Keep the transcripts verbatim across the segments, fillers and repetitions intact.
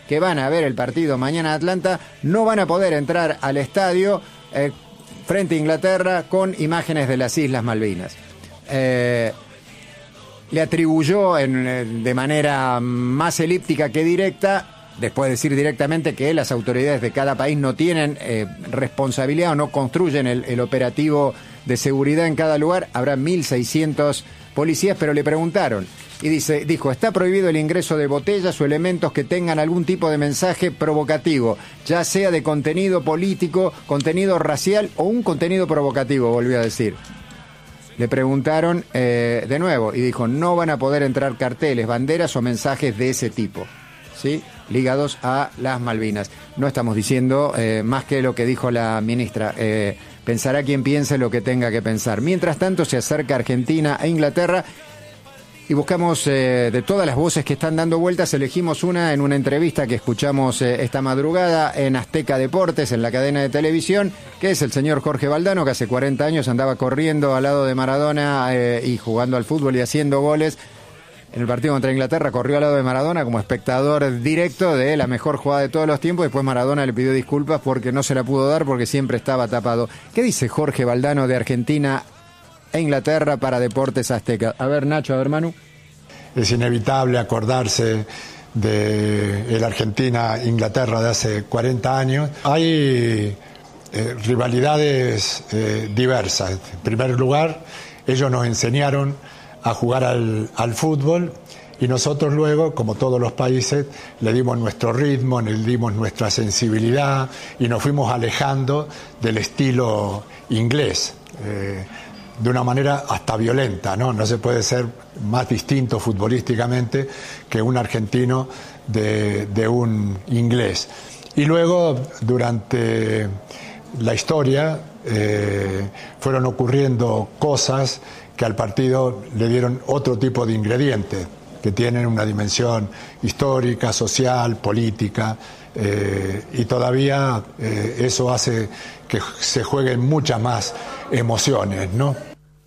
que van a ver el partido mañana en Atlanta no van a poder entrar al estadio eh, frente a Inglaterra con imágenes de las Islas Malvinas. Eh, le atribuyó en, de manera más elíptica que directa, después de decir directamente que las autoridades de cada país no tienen eh, responsabilidad o no construyen el, el operativo de seguridad en cada lugar. Habrá mil seiscientos policías, pero le preguntaron y dice, dijo, está prohibido el ingreso de botellas o elementos que tengan algún tipo de mensaje provocativo, ya sea de contenido político, contenido racial o un contenido provocativo, volvió a decir. Le preguntaron eh, de nuevo y dijo, no van a poder entrar carteles, banderas o mensajes de ese tipo, ¿sí? Ligados a las Malvinas. No estamos diciendo eh, más que lo que dijo la ministra. Eh, pensará quien piense lo que tenga que pensar. Mientras tanto, se acerca Argentina e Inglaterra y buscamos eh, de todas las voces que están dando vueltas, elegimos una en una entrevista que escuchamos eh, esta madrugada en Azteca Deportes, en la cadena de televisión, que es el señor Jorge Valdano, que hace cuarenta años andaba corriendo al lado de Maradona eh, y jugando al fútbol y haciendo goles. En el partido contra Inglaterra corrió al lado de Maradona como espectador directo de la mejor jugada de todos los tiempos. Después Maradona le pidió disculpas porque no se la pudo dar porque siempre estaba tapado. ¿Qué dice Jorge Valdano de Argentina e Inglaterra para Deportes Azteca? A ver, Nacho, a ver, Manu. Es inevitable acordarse de la Argentina-Inglaterra de hace cuarenta años. Hay eh, rivalidades eh, diversas. En primer lugar, ellos nos enseñaron a jugar al, al fútbol y nosotros luego, como todos los países, le dimos nuestro ritmo, le dimos nuestra sensibilidad y nos fuimos alejando del estilo inglés. Eh, de una manera hasta violenta, ¿no? No se puede ser más distinto futbolísticamente que un argentino de, de un inglés. Y luego, durante la historia, eh, fueron ocurriendo cosas que al partido le dieron otro tipo de ingredientes, que tienen una dimensión histórica, social, política, eh, y todavía eh, eso hace que se jueguen muchas más emociones, ¿no?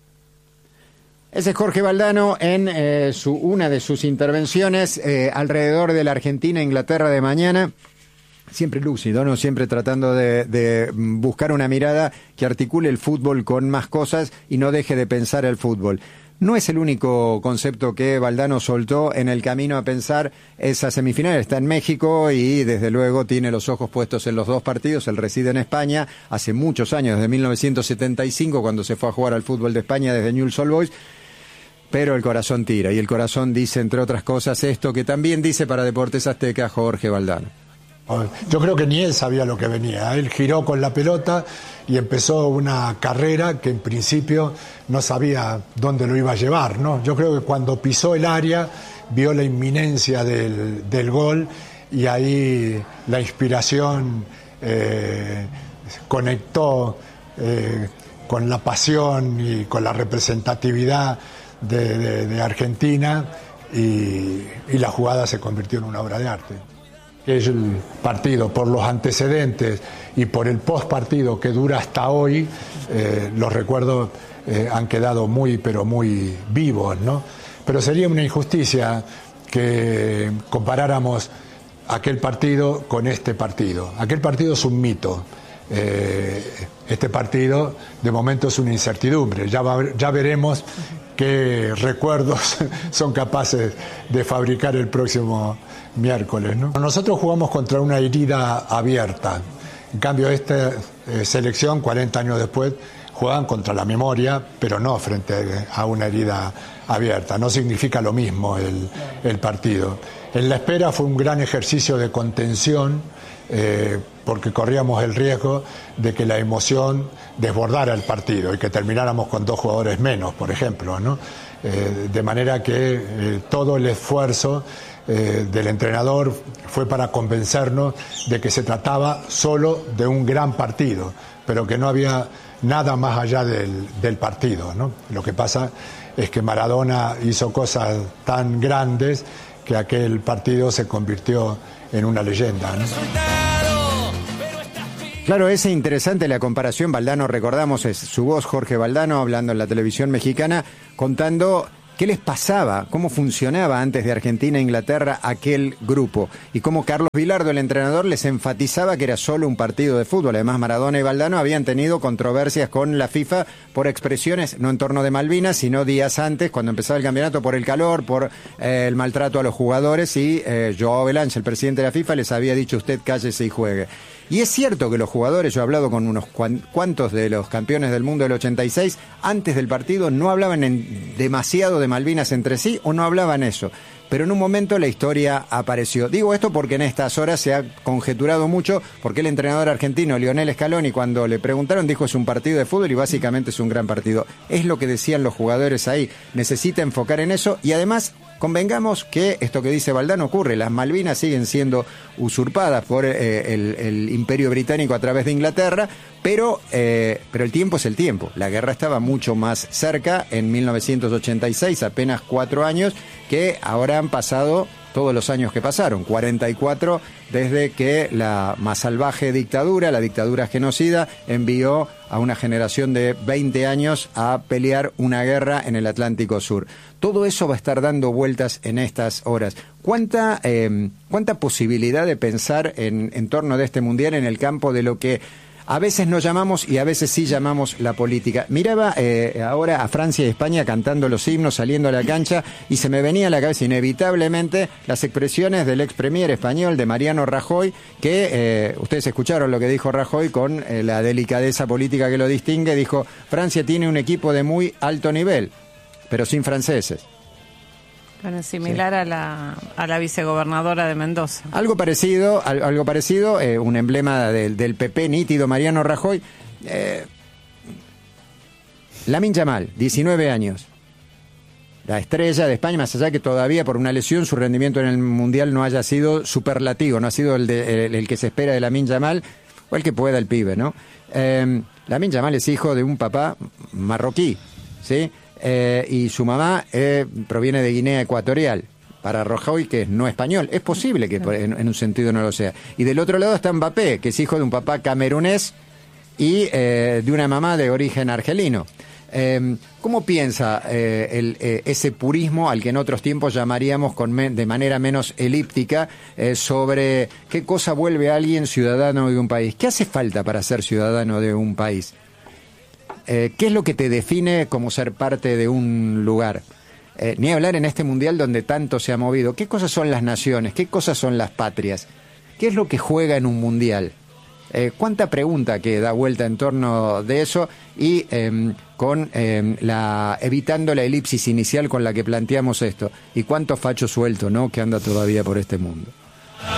Ese es Jorge Valdano en eh, su, una de sus intervenciones eh, alrededor de la Argentina-Inglaterra de mañana. Siempre lúcido, ¿no? Siempre tratando de, de buscar una mirada que articule el fútbol con más cosas y no deje de pensar el fútbol. No es el único concepto que Valdano soltó en el camino a pensar esa semifinal. Está en México y desde luego tiene los ojos puestos en los dos partidos. Él reside en España hace muchos años, desde mil novecientos setenta y cinco, cuando se fue a jugar al fútbol de España desde Newell's Old Boys. Pero el corazón tira y el corazón dice, entre otras cosas, esto que también dice para Deportes Azteca Jorge Valdano. Yo creo que ni él sabía lo que venía. Él giró con la pelota y empezó una carrera que en principio no sabía dónde lo iba a llevar, ¿no? Yo creo que cuando pisó el área vio la inminencia del, del gol y ahí la inspiración eh, conectó eh, con la pasión y con la representatividad de, de, de Argentina y, y la jugada se convirtió en una obra de arte. Es el partido, por los antecedentes y por el postpartido que dura hasta hoy, eh, los recuerdos eh, han quedado muy, pero muy vivos, ¿no? Pero sería una injusticia que comparáramos aquel partido con este partido. Aquel partido es un mito. Eh, este partido, de momento, es una incertidumbre. Ya, va, ya veremos qué recuerdos son capaces de fabricar el próximo miércoles, ¿no? Nosotros jugamos contra una herida abierta. En cambio, esta eh, selección, cuarenta años después, juegan contra la memoria, pero no frente a una herida abierta. No significa lo mismo el, el partido. En la espera fue un gran ejercicio de contención, eh, porque corríamos el riesgo de que la emoción desbordara el partido y que termináramos con dos jugadores menos, por ejemplo, ¿no? Eh, de manera que eh, todo el esfuerzo eh, del entrenador fue para convencernos de que se trataba solo de un gran partido, pero que no había nada más allá del, del partido, ¿no? Lo que pasa es que Maradona hizo cosas tan grandes que aquel partido se convirtió en una leyenda, ¿no? Claro, es interesante la comparación. Valdano, recordamos, es su voz, Jorge Valdano, hablando en la televisión mexicana, contando qué les pasaba, cómo funcionaba antes de Argentina e Inglaterra aquel grupo, y cómo Carlos Bilardo, el entrenador, les enfatizaba que era solo un partido de fútbol. Además, Maradona y Valdano habían tenido controversias con la FIFA por expresiones, no en torno de Malvinas, sino días antes, cuando empezaba el campeonato, por el calor, por eh, el maltrato a los jugadores, y eh, Joao Belange, el presidente de la FIFA, les había dicho: usted cállese y juegue. Y es cierto que los jugadores, yo he hablado con unos cuantos de los campeones del mundo del ochenta y seis, antes del partido no hablaban en demasiado de Malvinas entre sí, o no hablaban eso. Pero en un momento la historia apareció. Digo esto porque en estas horas se ha conjeturado mucho, porque el entrenador argentino Lionel Scaloni, cuando le preguntaron, dijo: es un partido de fútbol y básicamente es un gran partido. Es lo que decían los jugadores ahí. Necesita enfocar en eso, y además convengamos que esto que dice Valdano ocurre. Las Malvinas siguen siendo usurpadas por eh, el, el Imperio Británico a través de Inglaterra, pero, eh, pero el tiempo es el tiempo. La guerra estaba mucho más cerca en mil novecientos ochenta y seis, apenas cuatro años, que ahora han pasado todos los años que pasaron, cuarenta y cuatro, desde que la más salvaje dictadura, la dictadura genocida, envió a una generación de veinte años a pelear una guerra en el Atlántico Sur. Todo eso va a estar dando vueltas en estas horas. ¿Cuánta, eh, cuánta posibilidad de pensar en, en torno de este mundial en el campo de lo que a veces no llamamos y a veces sí llamamos la política? Miraba eh, ahora a Francia y España cantando los himnos, saliendo a la cancha, y se me venía a la cabeza inevitablemente las expresiones del ex premier español, de Mariano Rajoy, que eh, ustedes escucharon lo que dijo Rajoy con eh, la delicadeza política que lo distingue. Dijo: Francia tiene un equipo de muy alto nivel, pero sin franceses. Bueno, similar sí. a la a la vicegobernadora de Mendoza. Algo parecido, algo parecido, eh, un emblema del, del P P nítido, Mariano Rajoy. Eh, Lamine Yamal, diecinueve años. La estrella de España, más allá que todavía por una lesión su rendimiento en el Mundial no haya sido superlativo, no ha sido el, de, el, el que se espera de Lamine Yamal, o el que pueda el pibe, ¿no? Eh, Lamine Yamal es hijo de un papá marroquí, ¿sí? Eh, y su mamá eh, proviene de Guinea Ecuatorial. Para Rajoy, que es no español, es posible que en, en un sentido no lo sea. Y del otro lado está Mbappé, que es hijo de un papá camerunés y eh, de una mamá de origen argelino. Eh, ¿Cómo piensa eh, el, eh, ese purismo al que en otros tiempos llamaríamos con me, de manera menos elíptica eh, sobre qué cosa vuelve a alguien ciudadano de un país? ¿Qué hace falta para ser ciudadano de un país? Eh, ¿Qué es lo que te define como ser parte de un lugar? Eh, ni hablar en este mundial donde tanto se ha movido. ¿Qué cosas son las naciones? ¿Qué cosas son las patrias? ¿Qué es lo que juega en un mundial? Eh, ¿Cuánta pregunta que da vuelta en torno de eso? Y eh, con eh, la evitando la elipsis inicial con la que planteamos esto. ¿Y cuánto facho suelto, no, que anda todavía por este mundo?